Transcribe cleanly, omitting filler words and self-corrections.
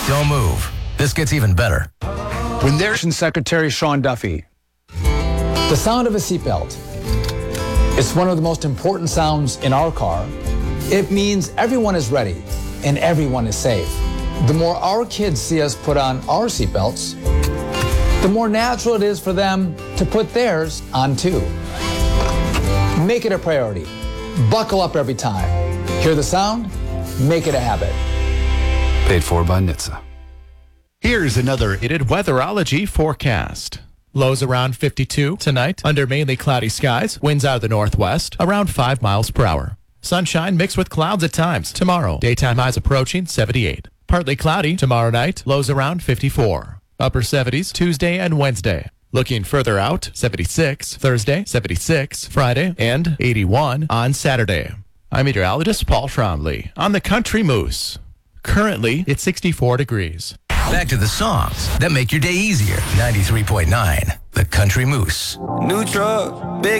Don't move. This gets even better. When there's Secretary Sean Duffy. The sound of a seatbelt. It's one of the most important sounds in our car. It means everyone is ready and everyone is safe. The more our kids see us put on our seatbelts, the more natural it is for them to put theirs on too. Make it a priority. Buckle up every time. Hear the sound? Make it a habit. Paid for by NHTSA. Here's another weatherology forecast. Lows around 52 tonight, under mainly cloudy skies, winds out of the northwest, around 5 miles per hour. Sunshine mixed with clouds at times. Tomorrow, daytime highs approaching 78. Partly cloudy tomorrow night, lows around 54. Upper 70s Tuesday and Wednesday. Looking further out, 76 Thursday, 76 Friday, and 81 on Saturday. I'm meteorologist Paul Trombley on the Country Moose. Currently, it's 64 degrees. Back to the songs that make your day easier. 93.9, The Country Moose. New truck, big